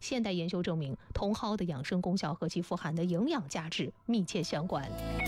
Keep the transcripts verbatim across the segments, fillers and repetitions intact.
现代研究证明，茼蒿的养生功效和其富含的营养价值密切相关。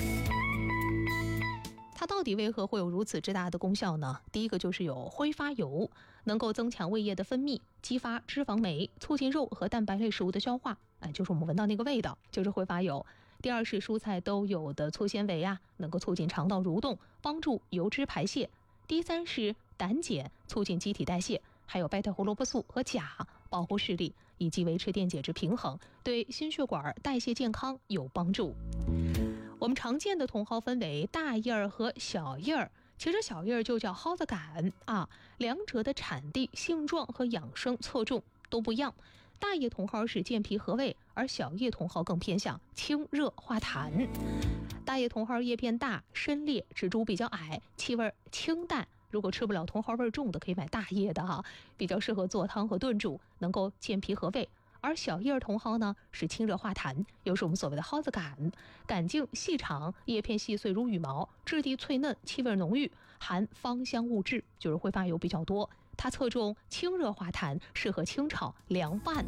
它到底为何会有如此之大的功效呢？第一个就是有挥发油，能够增强胃液的分泌，激发脂肪酶，促进肉和蛋白类食物的消化，哎，就是我们闻到那个味道，就是挥发油。第二是蔬菜都有的粗纤维啊，能够促进肠道蠕动，帮助油脂排泄。第三是胆碱，促进机体代谢，还有贝塔胡萝卜素和钾，保护视力以及维持电解质平衡，对心血管代谢健康有帮助。我们常见的茼蒿分为大叶儿和小叶儿，其实小叶儿就叫蒿子杆啊，两者的产地、性状和养生侧重都不一样。大叶茼蒿是健脾和胃，而小叶茼蒿更偏向清热化痰。大叶茼蒿叶片大、深裂，植株比较矮，气味清淡。如果吃不了茼蒿味重的，可以买大叶的哈，比较适合做汤和炖煮，能够健脾和胃。而小叶茼蒿呢，是清热化痰，又是我们所谓的蒿子杆，杆茎细长，叶片细碎如羽毛，质地脆嫩，气味浓郁，含芳香物质，就是挥发油比较多。它侧重清热化痰，适合清炒凉拌。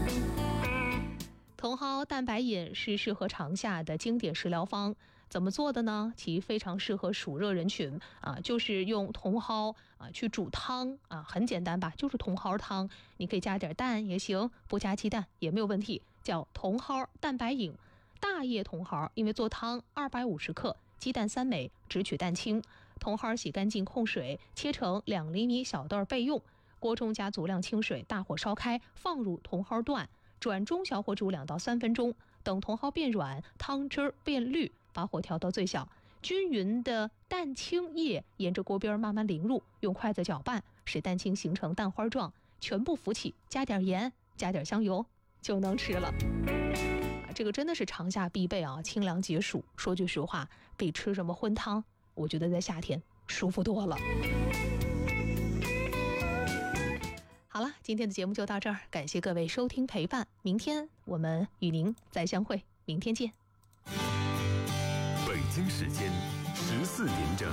茼蒿蛋白饮是适合长夏的经典食疗方，怎么做的呢？其非常适合暑热人群啊，就是用茼蒿啊去煮汤啊，很简单吧，就是茼蒿汤，你可以加点蛋也行，不加鸡蛋也没有问题，叫茼蒿蛋白饮。大叶茼蒿因为做汤二百五十克，鸡蛋三枚，只取蛋清。茼蒿洗干净控水，切成两厘米小段备用。锅中加足量清水，大火烧开，放入茼蒿段，转中小火煮两到三分钟，等茼蒿变软，汤汁变绿，把火调到最小，均匀的蛋清液沿着锅边慢慢淋入，用筷子搅拌，使蛋清形成蛋花状，全部浮起，加点盐，加点香油，就能吃了。这个真的是长夏必备啊，清凉解暑。说句实话，比吃什么荤汤，我觉得在夏天舒服多了。好了，今天的节目就到这儿，感谢各位收听陪伴，明天我们与您再相会，明天见。 北京时间十四点整，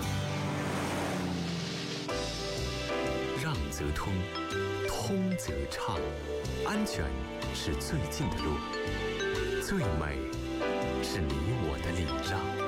让则通，通则畅，安全是最近的路，最美是你我的礼让。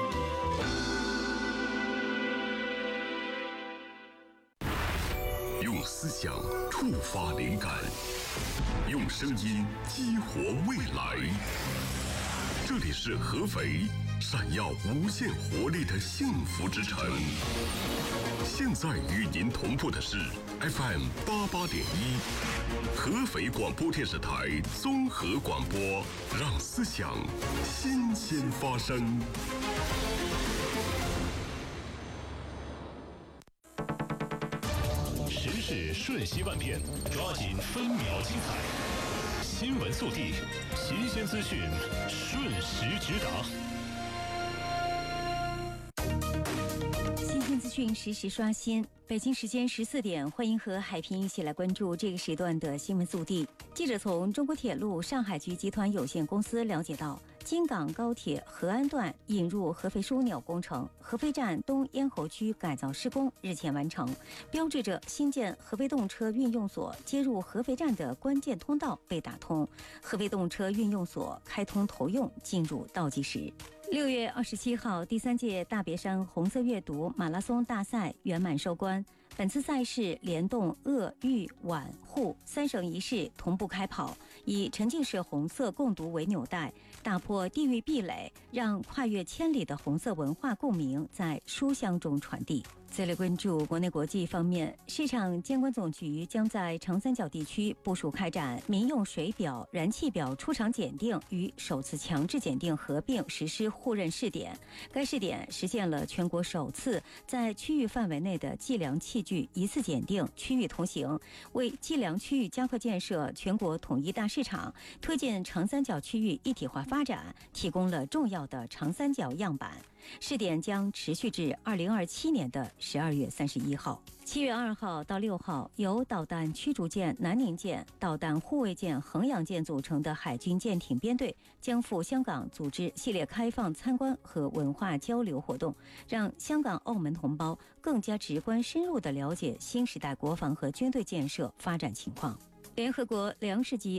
用思想触发灵感，用声音激活未来。这里是合肥，闪耀无限活力的幸福之城。现在与您同步的是 F M 八八点一，合肥广播电视台综合广播，让思想新鲜发生。 时事瞬息万变，抓紧分秒精彩。新闻速递，新鲜资讯，瞬时直达。 新鲜资讯实时刷新。北京时间十四点，欢迎和海平一起来关注这个时段的新闻速递。记者从中国铁路上海局集团有限公司了解到，京港高铁合安段引入合肥枢纽工程，合肥站东咽喉区改造施工日前完成，标志着新建合肥动车运用所接入合肥站的关键通道被打通，合肥动车运用所开通投用进入倒计时。六月二十七号，第三届大别山红色阅读马拉松大赛圆满收官。本次赛事联动鄂豫皖沪三省一市同步开跑，以沉浸式红色共读为纽带，打破地域壁垒，让跨越千里的红色文化共鸣在书香中传递。再来关注国内国际方面，市场监管总局将在长三角地区部署开展民用水表、燃气表出厂检定与首次强制检定合并实施互认试点。该试点实现了全国首次在区域范围内的计量器具一次检定、区域通行，为计量区域加快建设全国统一大市场、推进长三角区域一体化发展提供了重要的长三角样板。试点将持续至二零二七年的十二月三十一号。七月二号到六号，由导弹驱逐舰南宁舰、导弹护卫舰衡阳舰组成的海军舰艇编队将赴香港组织系列开放参观和文化交流活动，让香港、澳门同胞更加直观深入地了解新时代国防和军队建设发展情况。联合国粮食及